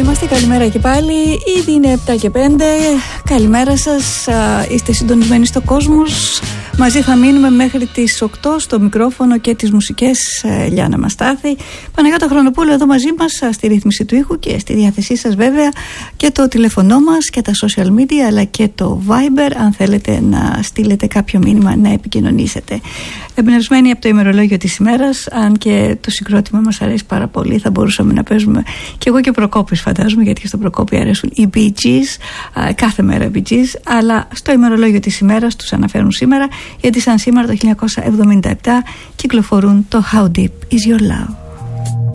είμαστε, καλημέρα και πάλι. Ήδη είναι 7 και 5. Καλημέρα σας. Είστε συντονισμένοι στο Κόσμος. Μαζί θα μείνουμε μέχρι τις 8 στο μικρόφωνο και τις μουσικές Λιάννα Μαστάθη. Παναγιώτα Χρονοπούλου εδώ μαζί μας στη ρύθμιση του ήχου και στη διάθεσή σας βέβαια και το τηλέφωνό μας και τα social media αλλά και το Viber αν θέλετε να στείλετε κάποιο μήνυμα να επικοινωνήσετε. Εμπνευσμένοι από το ημερολόγιο της ημέρας, αν και το συγκρότημα μας αρέσει πάρα πολύ, θα μπορούσαμε να παίζουμε και εγώ και ο Προκόπης φαντάζομαι, γιατί και στον Προκόπη αρέσουν οι Bee Gees, κάθε μέρα Bee Gees, αλλά στο ημερολόγιο της ημέρας τους αναφέρουν σήμερα, γιατί σαν σήμερα το 1977 κυκλοφορούν το How Deep Is Your Love.